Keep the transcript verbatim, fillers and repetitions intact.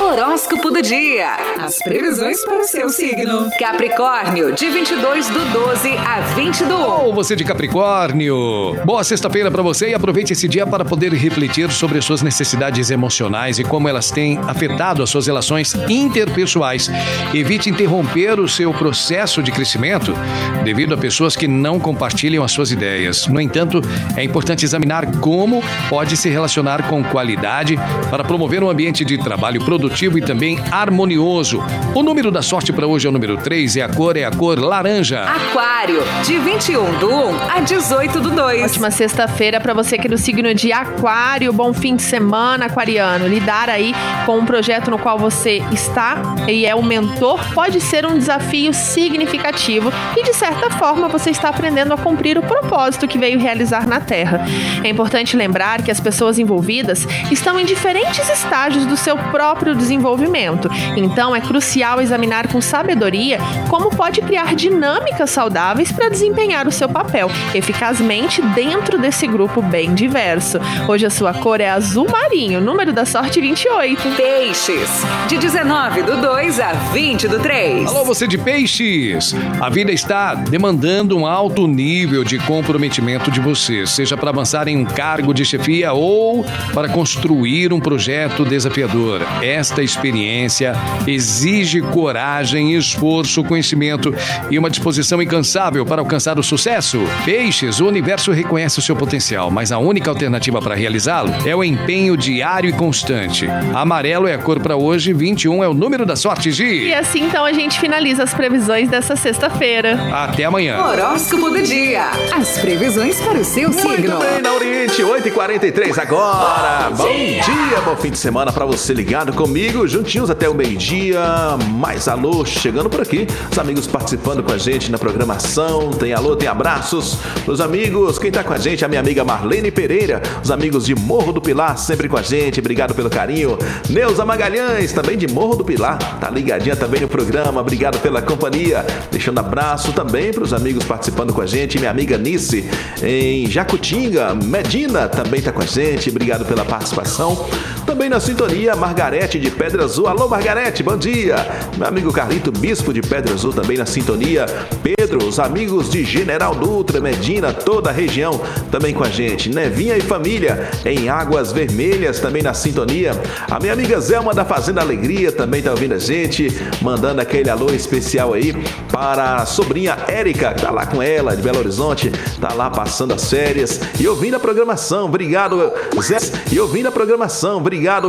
Horóscopo do dia. As previsões para o seu signo. Capricórnio, de vinte e dois do doze a vinte do onze. Ou você de Capricórnio. Boa sexta-feira para você e aproveite esse dia para poder refletir sobre as suas necessidades emocionais e como elas têm afetado as suas relações interpessoais. Evite interromper o seu processo de crescimento devido a pessoas que não compartilham as suas ideias. No entanto, é importante examinar como pode se relacionar com qualidade para promover um ambiente de trabalho produtivo e também harmonioso. O número da sorte para hoje é o número três e a cor é a cor laranja. Aquário, de vinte e um do um a dezoito do dois. Ótima sexta-feira para você que é do signo de Aquário. Bom fim de semana, aquariano. Lidar aí com um projeto no qual você está e é um mentor pode ser um desafio significativo e, de certa forma, você está aprendendo a cumprir o propósito que veio realizar na Terra. É importante lembrar que as pessoas envolvidas estão em diferentes estágios do seu próprio desenvolvimento. Então, é crucial examinar com sabedoria como pode criar dinâmicas saudáveis para desempenhar o seu papel eficazmente dentro desse grupo bem diverso. Hoje a sua cor é azul marinho, número da sorte vinte e oito. Peixes, de dezenove do dois a vinte do três. Alô, você de Peixes! A vida está demandando um alto nível de comprometimento de você, seja para avançar em um cargo de chefia ou para construir um projeto desafiador. Esta experiência exige coragem, esforço, conhecimento e uma disposição incansável para alcançar o sucesso. Peixes, o universo reconhece o seu potencial, mas a única alternativa para realizá-lo é o empenho diário e constante. Amarelo é a cor para hoje, vinte e um é o número da sorte, Gi. E assim então a gente finaliza as previsões dessa sexta-feira. Até amanhã. Horóscopo do dia. As previsões para o seu Muito signo. bem, na Oriente, oito e quarenta e três agora. Bom, Bom dia. dia, bom fim de semana para você ligado comigo, juntinhos até o meio-dia. Mais alô, chegando por aqui. Os amigos participando com a gente na programação. Tem alô, tem abraços. Os amigos, quem tá com a gente, a minha amiga Marlene Pereira. Os amigos de Morro do Pilar, sempre com a gente. Obrigado pelo carinho. Neuza Magalhães, também de Morro do Pilar. Tá ligadinha também no programa. Obrigado pela companhia. Deixando abraço também para os amigos participando com a gente. Minha amiga Nice, em Jacutinga. Medina também tá com a gente. Obrigado pela participação. Também na sintonia, Margarete de Pedra Azul. Alô, Margarete, bom dia. Meu amigo Carlito Bispo de Pedra Azul também na sintonia. Pedro, os amigos de General Dutra, Medina, toda a região também com a gente. Nevinha e família em Águas Vermelhas também na sintonia. A minha amiga Zelma da Fazenda Alegria também tá ouvindo a gente, mandando aquele alô especial aí para a sobrinha Érica, que tá lá com ela de Belo Horizonte, tá lá passando as férias e ouvindo a programação. Obrigado, Zé. E ouvindo a programação. Obrigado.